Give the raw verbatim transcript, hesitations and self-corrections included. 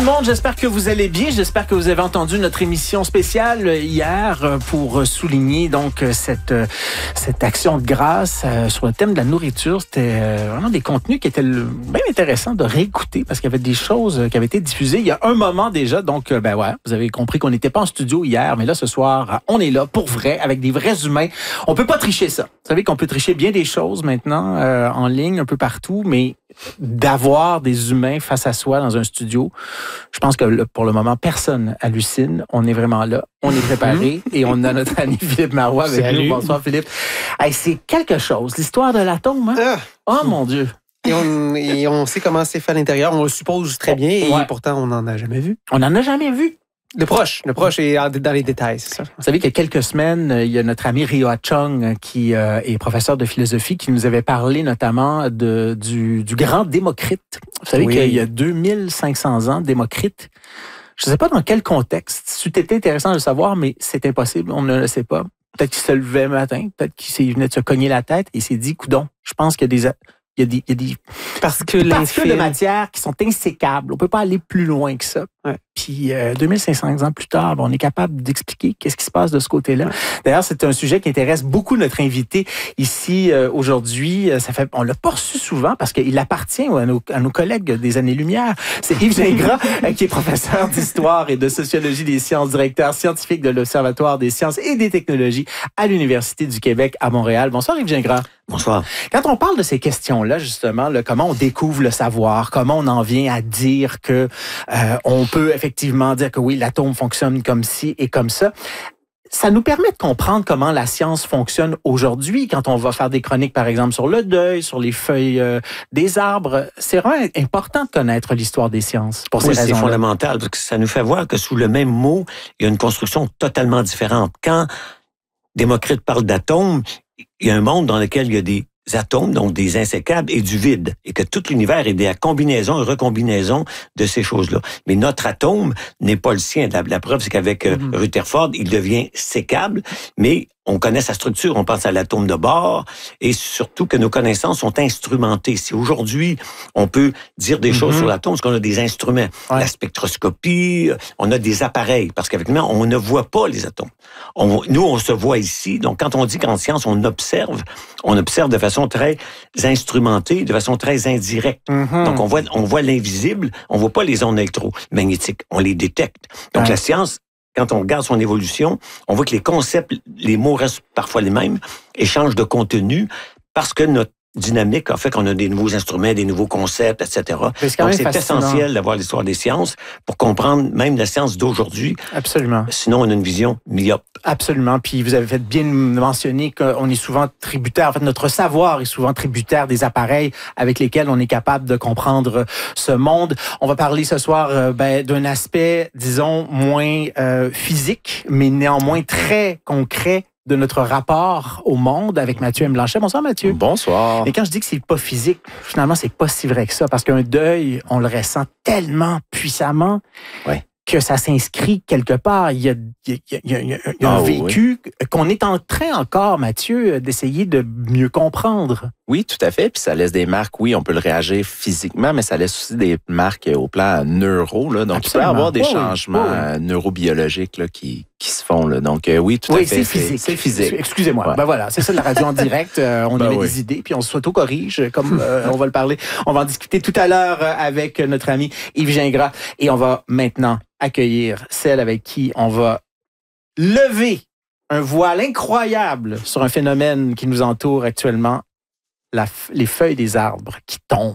le monde, j'espère que vous allez bien. J'espère que vous avez entendu notre émission spéciale hier pour souligner donc cette, cette action de grâce sur le thème de la nourriture. C'était vraiment des contenus qui étaient bien intéressants de réécouter parce qu'il y avait des choses qui avaient été diffusées il y a un moment déjà. Donc, ben ouais, vous avez compris qu'on n'était pas en studio hier, mais là, ce soir, on est là pour vrai, avec des vrais humains. On peut pas tricher ça. Vous savez qu'on peut tricher bien des choses maintenant euh, en ligne, un peu partout, mais d'avoir des humains face à soi dans un studio, je pense que pour le moment, personne hallucine. On est vraiment là, on est préparé et on a notre ami Philippe Marois avec Salut. nous. Bonsoir Philippe. Hey, c'est quelque chose, l'histoire de l'atome. Hein? Ah. Oh mon Dieu! Et on, et on sait comment c'est fait à l'intérieur, on le suppose très bien et ouais. Pourtant on n'en a jamais vu. On n'en a jamais vu. Le proche, le proche est dans les détails, c'est ça. Vous savez qu'il y a quelques semaines, il y a notre ami Ryo Chung, qui euh, est professeur de philosophie, qui nous avait parlé notamment de, du, du grand Démocrite. Vous savez oui. qu'il y a deux mille cinq cents ans, Démocrite. Je ne sais pas dans quel contexte. C'eût été intéressant de le savoir, mais c'est impossible, on ne le sait pas. Peut-être qu'il se levait le matin, peut-être qu'il venait de se cogner la tête et il s'est dit, coudonc, je pense qu'il y a des... Il y a des, il y a des, Parce que des particules de matière qui sont insécables. On peut pas aller plus loin que ça. Ouais. Puis euh, deux mille cinq cents ans plus tard, on est capable d'expliquer qu'est-ce qui se passe de ce côté-là. Ouais. D'ailleurs, c'est un sujet qui intéresse beaucoup notre invité ici euh, aujourd'hui. Ça fait, on l'a pas reçu souvent parce qu'il appartient à nos, à nos collègues des années-lumière. C'est Yves Gingras qui est professeur d'histoire et de sociologie des sciences, directeur scientifique de l'Observatoire des sciences et des technologies à l'Université du Québec à Montréal. Bonsoir Yves Gingras. Bonsoir. Quand on parle de ces questions-là, justement, là, comment on découvre le savoir, comment on en vient à dire que euh, on peut effectivement dire que oui, l'atome fonctionne comme ci et comme ça, ça nous permet de comprendre comment la science fonctionne aujourd'hui. Quand on va faire des chroniques, par exemple, sur le deuil, sur les feuilles euh, des arbres, c'est vraiment important de connaître l'histoire des sciences pour oui, ces raisons-là. C'est fondamental, parce que ça nous fait voir que sous le même mot, il y a une construction totalement différente. Quand Démocrite parle d'atomes, il y a un monde dans lequel il y a des atomes, donc des insécables, et du vide, et que tout l'univers est des combinaisons et recombinaisons de ces choses-là. Mais notre atome n'est pas le sien. La, la preuve, c'est qu'avec euh, mm-hmm. Rutherford, il devient sécable, mais on connaît sa structure, on pense à l'atome de Bohr, et surtout que nos connaissances sont instrumentées. Si aujourd'hui, on peut dire des mm-hmm. choses sur l'atome, parce qu'on a des instruments, ouais. la spectroscopie, on a des appareils, parce qu'avectivement, on ne voit pas les atomes. On, nous, on se voit ici, donc quand on dit qu'en science, on observe, on observe de façon très instrumentée, de façon très indirecte. Mm-hmm. Donc, on voit, on voit l'invisible, on voit pas les ondes électromagnétiques, on les détecte. Donc, ouais. la science, quand on regarde son évolution, on voit que les concepts, les mots restent parfois les mêmes, échangent de contenu, parce que notre dynamique a fait qu'on a des nouveaux instruments, des nouveaux concepts, et cetera. C'est Donc, c'est fascinant. Essentiel d'avoir l'histoire des sciences pour comprendre même la science d'aujourd'hui. Absolument. Sinon, on a une vision myope. Absolument. Puis, vous avez fait bien mentionner qu'on est souvent tributaire, en fait, notre savoir est souvent tributaire des appareils avec lesquels on est capable de comprendre ce monde. On va parler ce soir euh, ben, d'un aspect, disons, moins euh, physique, mais néanmoins très concret de notre rapport au monde avec Mathieu M. Blanchet. Bonsoir, Mathieu. Bonsoir. Et quand je dis que c'est pas physique, finalement, c'est pas si vrai que ça, parce qu'un deuil, on le ressent tellement puissamment ouais. que ça s'inscrit quelque part. Il y a, il y a, il y a, il y a un ah, vécu oui. qu'on est en train encore, Mathieu, d'essayer de mieux comprendre. Oui, tout à fait. Puis ça laisse des marques, oui, on peut le réagir physiquement, mais ça laisse aussi des marques au plan neuro. Là. Donc, Absolument. il peut y avoir des oh, changements oh, oui. neurobiologiques là, qui, qui se font. Là. Donc, euh, oui, tout oui, à fait. C'est physique. C'est physique. Excusez-moi. Ouais. Ben voilà, c'est ça la radio en direct. Euh, on ben émet oui. des idées, puis on s'auto-corrige, comme euh, on va le parler. On va en discuter tout à l'heure avec notre ami Yves Gingras. Et on va maintenant accueillir celle avec qui on va lever un voile incroyable sur un phénomène qui nous entoure actuellement. La, les feuilles des arbres qui tombent.